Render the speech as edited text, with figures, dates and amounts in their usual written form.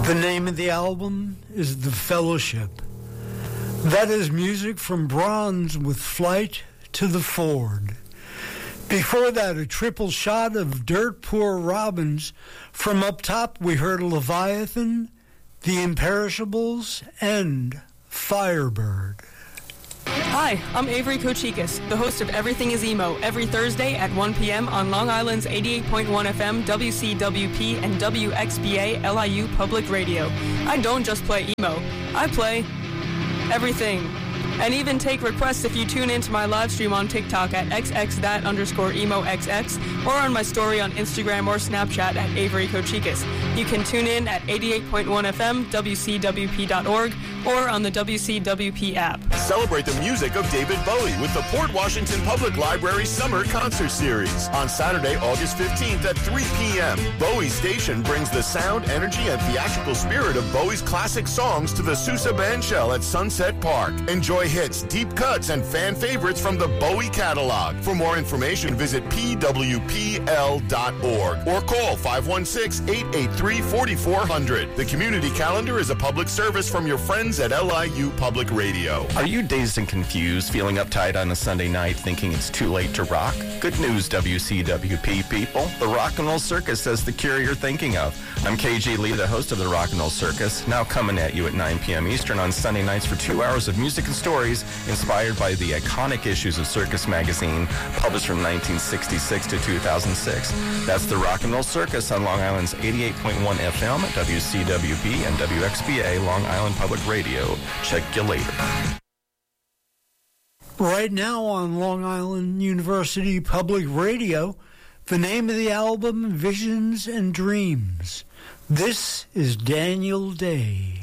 The name of the album is The Fellowship. That is music from Bronze with Flight to the Ford. Before that, a triple shot of Dirt Poor Robins. From up top, we heard Leviathan, The Imperishables, and Firebird. Hi, I'm Avery Kochikis, the host of Everything is Emo, every Thursday at 1 p.m. on Long Island's 88.1 FM, WCWP, and WXBA LIU Public Radio. I don't just play emo, I play everything. And even take requests if you tune into my live stream on TikTok at xxthat_emo_xx or on my story on Instagram or Snapchat at Avery Kochikis. You can tune in at 88.1 FM, WCWP.org, or on the WCWP app. Celebrate the music of David Bowie with the Port Washington Public Library Summer Concert Series. On Saturday, August 15th at 3 p.m., Bowie Station brings the sound, energy, and theatrical spirit of Bowie's classic songs to the Sousa Bandshell at Sunset Park. Enjoy hits, deep cuts, and fan favorites from the Bowie catalog. For more information, visit pwpl.org or call 516-883-4400. The community calendar is a public service from your friends at LIU Public Radio. Are you dazed and confused, feeling uptight on a Sunday night, thinking it's too late to rock? Good news, WCWP people. The Rock and Roll Circus has the cure you're thinking of. I'm KG Lee, the host of the Rock and Roll Circus, now coming at you at 9 p.m. Eastern on Sunday nights for 2 hours of music and stories inspired by the iconic issues of Circus magazine, published from 1966 to 2006. That's the Rock and Roll Circus on Long Island's 88.1 FM, WCWP, and WXBA Long Island Public Radio. Check you later. Right now on Long Island University Public Radio, the name of the album, Visions and Dreams. This is Daniel Day.